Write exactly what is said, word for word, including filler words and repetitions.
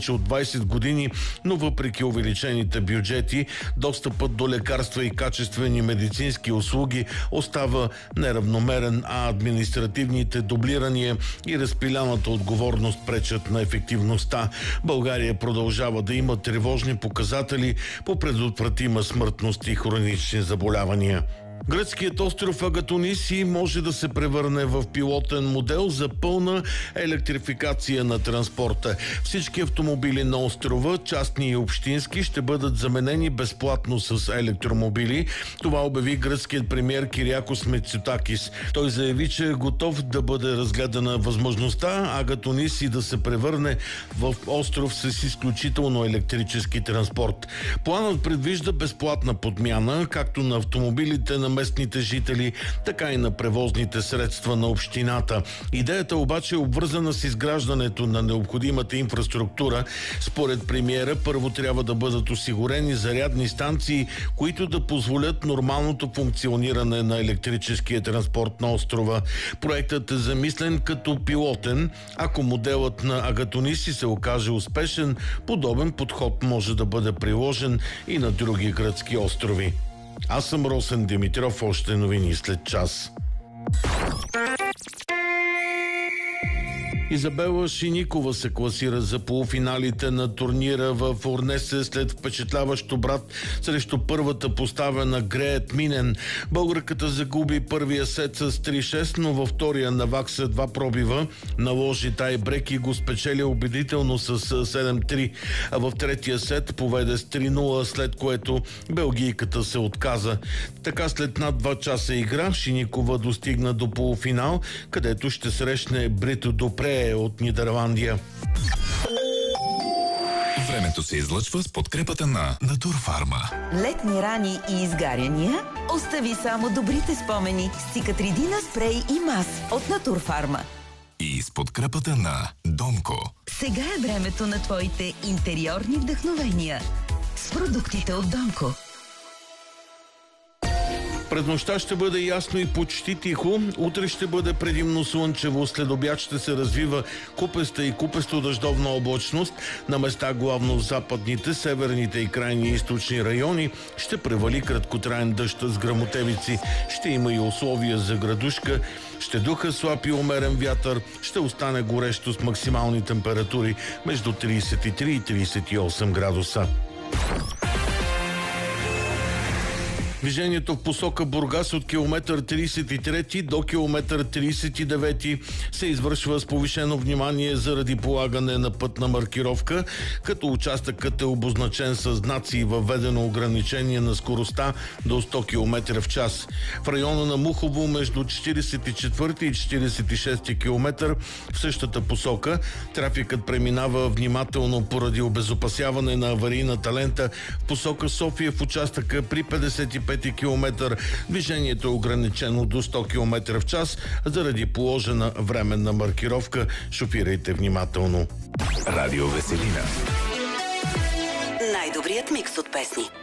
повече от двайсет години, но въпреки увеличените бюджети, достъпът до лекарства и качествени медицински услуги остава неравномерен, а административните дублирания и разпиляната отговорност пречат на ефективността. България продължава да има тревожни показатели по предотвратима смъртност и хронични заболявания. Гръцкият остров Агатониси може да се превърне в пилотен модел за пълна електрификация на транспорта. Всички автомобили на острова, частни и общински, ще бъдат заменени безплатно с електромобили. Това обяви гръцкият премиер Кириакос Мицотакис. Той заяви, че е готов да бъде разгледана възможността Агатониси да се превърне в остров с изключително електрически транспорт. Планът предвижда безплатна подмяна както на автомобилите на местните жители, така и на превозните средства на общината. Идеята обаче е обвързана с изграждането на необходимата инфраструктура. Според премиера, първо трябва да бъдат осигурени зарядни станции, които да позволят нормалното функциониране на електрическия транспорт на острова. Проектът е замислен като пилотен. Ако моделът на Агатониси се окаже успешен, подобен подход може да бъде приложен и на други гръцки острови. Аз съм Росен Димитров, още новини след час. Изабела Шиникова се класира за полуфиналите на турнира в Орнесе след впечатляващ обрат срещу първата поставена Греет Минен. Българката загуби първия сет с три шест, но във втория навакса два пробива, наложи тайбрек и го спечели убедително с седем три. А в третия сет поведе с три нула, след което белгийката се отказа. Така след над два часа игра Шиникова достигна до полуфинал, където ще срещне Брито Допре от Нидерландия. Времето се излъчва с подкрепата на Натурфарма. Летни рани и изгаряния? Остави само добрите спомени с Цикатридина спрей и мас от Натурфарма. И с подкрепата на Домко. Сега е времето на твоите интериорни вдъхновения с продуктите от Домко. През нощта ще бъде ясно и почти тихо. Утре ще бъде предимно слънчево. След обяд ще се развива купеста и купесто-дъждовна облачност. На места главно в западните, северните и крайни източни райони ще превали краткотраен дъжд с гръмотевици. Ще има и условия за градушка. Ще духа слаб и умерен вятър. Ще остане горещо с максимални температури между трийсет и три и трийсет и осем градуса. Движението в посока Бургас от километър трийсет и трети до километър трийсет и девети се извършва с повишено внимание заради полагане на пътна маркировка, като участъкът е обозначен с знаци и въведено ограничение на скоростта до сто километра в час. В района на Мухово между четирийсет и четвърти и четирийсет и шести километър в същата посока трафикът преминава внимателно поради обезопасяване на аварийната лента в посока София в участъка при петдесет и пети километър. Движението е ограничено до сто километра в час заради положена временна маркировка. Шофирайте внимателно. Радио Веселина. Най-добрият микс от песни.